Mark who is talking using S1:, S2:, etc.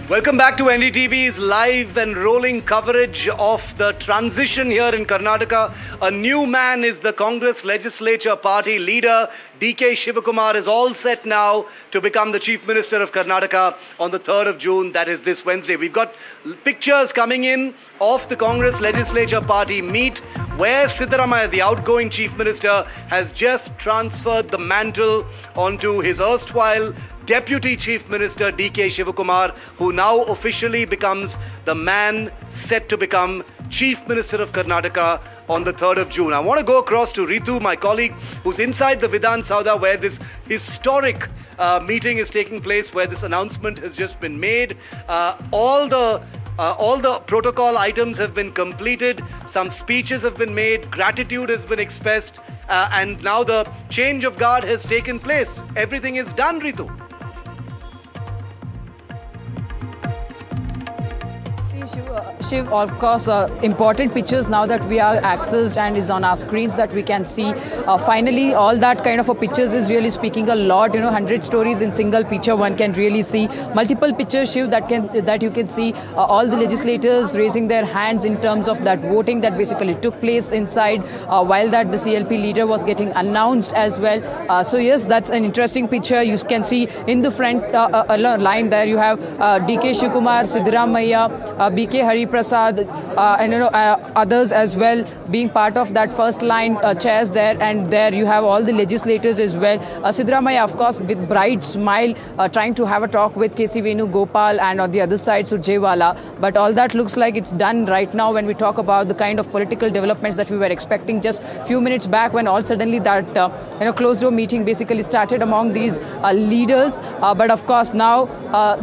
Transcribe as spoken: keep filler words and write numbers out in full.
S1: Welcome back to N D T V's live and rolling coverage of the transition here in Karnataka. A new man is the Congress Legislature Party leader. D K Shivakumar is all set now to become the Chief Minister of Karnataka on the third of June, that is this Wednesday. We've got pictures coming in of the Congress Legislature Party meet where Siddaramaiah, the outgoing Chief Minister, has just transferred the mantle onto his erstwhile Deputy Chief Minister D K Shivakumar, who now officially becomes the man set to become Chief Minister of Karnataka on the third of June. I want to go across to Ritu, my colleague, who's inside the Vidhan Soudha, where this historic uh, meeting is taking place, where this announcement has just been made. Uh, all the Uh, all the protocol items have been completed, some speeches have been made, gratitude has been expressed, uh, and now the change of guard has taken place. Everything is done, Ritu.
S2: Shiv, of course, uh, important pictures now that we are accessed and is on our screens that we can see. Uh, finally, all that kind of a pictures is really speaking a lot. You know, one hundred stories in single picture one can really see. Multiple pictures, Shiv, that can that you can see uh, all the legislators raising their hands in terms of that voting that basically took place inside uh, while that the C L P leader was getting announced as well. Uh, so yes, that's an interesting picture. You can see in the front uh, uh, line there you have uh, D K Shivakumar, Siddaramaiah, uh, B K Hari Prasad, uh, and you know uh, others as well being part of that first line uh, chairs there, and there you have all the legislators as well. Uh, Siddaramaiah, of course, with bright smile, uh, trying to have a talk with K C Venugopal, and on the other side Surjewala. But all that looks like it's done right now when we talk about the kind of political developments that we were expecting just few minutes back, when all suddenly that uh, you know closed door meeting basically started among these uh, leaders. Uh, but of course now. Uh,